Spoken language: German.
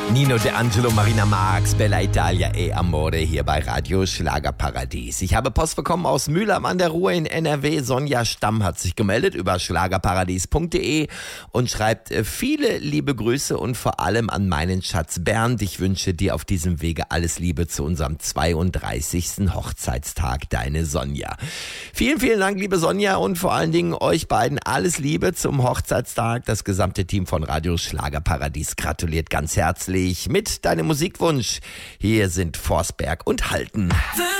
Nino De Angelo, Marina Marx, Bella Italia e Amore hier bei Radio Schlagerparadies. Ich habe Post bekommen aus Mühlheim an der Ruhr in NRW. Sonja Stamm hat sich gemeldet über schlagerparadies.de und schreibt: viele liebe Grüße und vor allem an meinen Schatz Bernd. Ich wünsche dir auf diesem Wege alles Liebe zu unserem 32. Hochzeitstag, deine Sonja. Vielen, vielen Dank, liebe Sonja, und vor allen Dingen euch beiden alles Liebe zum Hochzeitstag. Das gesamte Team von Radio Schlagerparadies gratuliert ganz herzlich mit deinem Musikwunsch. Hier sind Forsberg und Halten.